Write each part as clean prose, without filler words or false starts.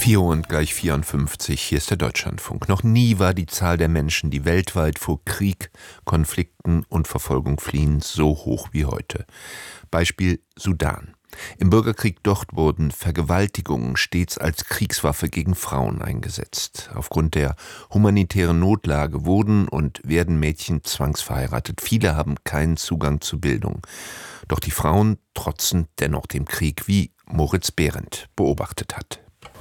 4 und gleich 54, hier ist der Deutschlandfunk. Noch nie war die Zahl der Menschen, die weltweit vor Krieg, Konflikten und Verfolgung fliehen, so hoch wie heute. Beispiel Sudan. Im Bürgerkrieg dort wurden Vergewaltigungen stets als Kriegswaffe gegen Frauen eingesetzt. Aufgrund der humanitären Notlage wurden und werden Mädchen zwangsverheiratet. Viele haben keinen Zugang zu Bildung. Doch die Frauen trotzen dennoch dem Krieg, wie Moritz Behrendt beobachtet hat.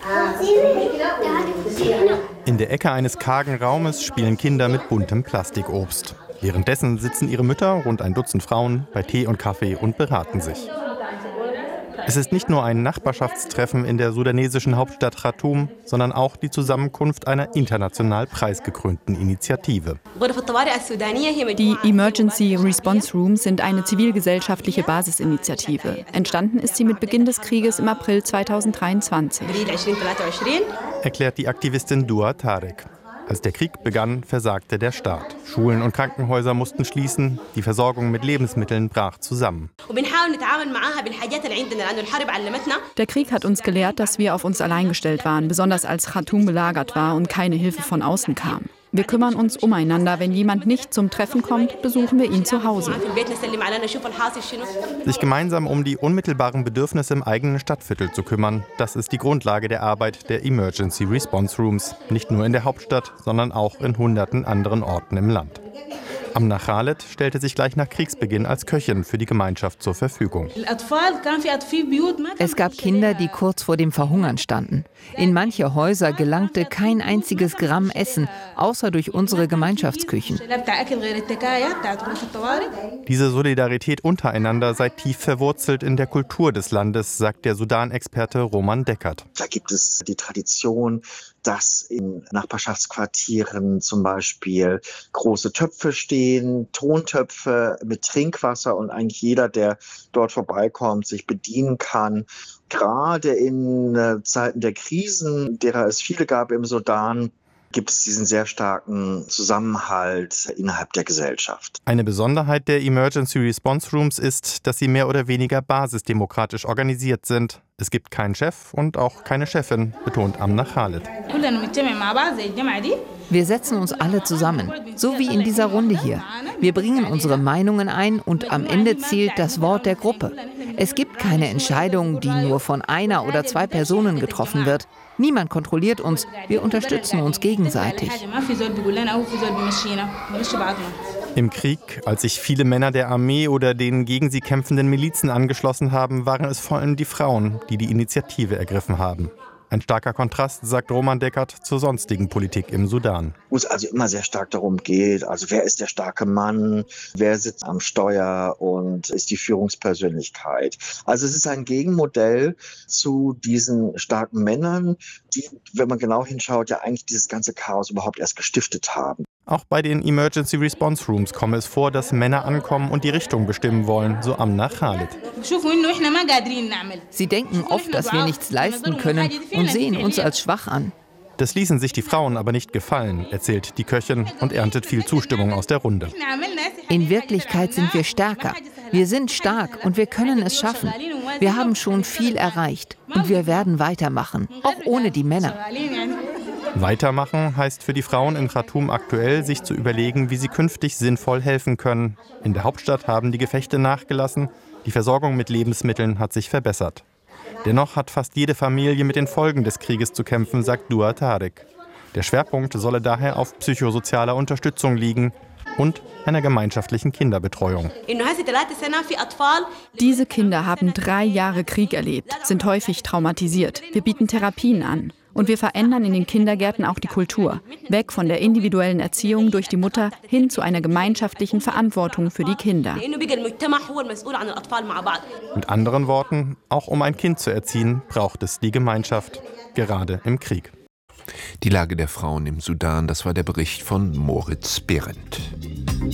In der Ecke eines kargen Raumes spielen Kinder mit buntem Plastikobst. Währenddessen sitzen ihre Mütter, rund ein Dutzend Frauen, bei Tee und Kaffee und beraten sich. Es ist nicht nur ein Nachbarschaftstreffen in der sudanesischen Hauptstadt Khartoum, sondern auch die Zusammenkunft einer international preisgekrönten Initiative. Die Emergency Response Rooms sind eine zivilgesellschaftliche Basisinitiative. Entstanden ist sie mit Beginn des Krieges im April 2023. Erklärt die Aktivistin Dua Tarek. Als der Krieg begann, versagte der Staat. Schulen und Krankenhäuser mussten schließen, die Versorgung mit Lebensmitteln brach zusammen. Der Krieg hat uns gelehrt, dass wir auf uns allein gestellt waren, besonders als Khartoum belagert war und keine Hilfe von außen kam. Wir kümmern uns umeinander. Wenn jemand nicht zum Treffen kommt, besuchen wir ihn zu Hause. Sich gemeinsam um die unmittelbaren Bedürfnisse im eigenen Stadtviertel zu kümmern, das ist die Grundlage der Arbeit der Emergency Response Rooms. Nicht nur in der Hauptstadt, sondern auch in hunderten anderen Orten im Land. Amna Khaled stellte sich gleich nach Kriegsbeginn als Köchin für die Gemeinschaft zur Verfügung. Es gab Kinder, die kurz vor dem Verhungern standen. In manche Häuser gelangte kein einziges Gramm Essen, außer durch unsere Gemeinschaftsküchen. Diese Solidarität untereinander sei tief verwurzelt in der Kultur des Landes, sagt der Sudan-Experte Roman Deckert. Da gibt es die Tradition, dass in Nachbarschaftsquartieren zum Beispiel große Töpfe stehen, Tontöpfe mit Trinkwasser und eigentlich jeder, der dort vorbeikommt, sich bedienen kann. Gerade in Zeiten der Krisen, derer es viele gab im Sudan, gibt es diesen sehr starken Zusammenhalt innerhalb der Gesellschaft. Eine Besonderheit der Emergency Response Rooms ist, dass sie mehr oder weniger basisdemokratisch organisiert sind. Es gibt keinen Chef und auch keine Chefin, betont Amna Khaled. Wir setzen uns alle zusammen, so wie in dieser Runde hier. Wir bringen unsere Meinungen ein und am Ende zählt das Wort der Gruppe. Es gibt keine Entscheidung, die nur von einer oder zwei Personen getroffen wird. Niemand kontrolliert uns, wir unterstützen uns gegenseitig. Im Krieg, als sich viele Männer der Armee oder den gegen sie kämpfenden Milizen angeschlossen haben, waren es vor allem die Frauen, die die Initiative ergriffen haben. Ein starker Kontrast, sagt Roman Deckert, zur sonstigen Politik im Sudan. Wo es also immer sehr stark darum geht, also wer ist der starke Mann, wer sitzt am Steuer und ist die Führungspersönlichkeit. Also es ist ein Gegenmodell zu diesen starken Männern, die, wenn man genau hinschaut, ja eigentlich dieses ganze Chaos überhaupt erst gestiftet haben. Auch bei den Emergency Response Rooms komme es vor, dass Männer ankommen und die Richtung bestimmen wollen, so Amna Khaled. Sie denken oft, dass wir nichts leisten können und sehen uns als schwach an. Das ließen sich die Frauen aber nicht gefallen, erzählt die Köchin und erntet viel Zustimmung aus der Runde. In Wirklichkeit sind wir stärker. Wir sind stark und wir können es schaffen. Wir haben schon viel erreicht und wir werden weitermachen, auch ohne die Männer. Weitermachen heißt für die Frauen in Khartoum aktuell, sich zu überlegen, wie sie künftig sinnvoll helfen können. In der Hauptstadt haben die Gefechte nachgelassen, die Versorgung mit Lebensmitteln hat sich verbessert. Dennoch hat fast jede Familie mit den Folgen des Krieges zu kämpfen, sagt Dua Tarek. Der Schwerpunkt solle daher auf psychosozialer Unterstützung liegen und einer gemeinschaftlichen Kinderbetreuung. Diese Kinder haben 3 Jahre Krieg erlebt, sind häufig traumatisiert. Wir bieten Therapien an. Und wir verändern in den Kindergärten auch die Kultur. Weg von der individuellen Erziehung durch die Mutter hin zu einer gemeinschaftlichen Verantwortung für die Kinder. Mit anderen Worten, auch um ein Kind zu erziehen, braucht es die Gemeinschaft, gerade im Krieg. Die Lage der Frauen im Sudan, das war der Bericht von Moritz Behrendt.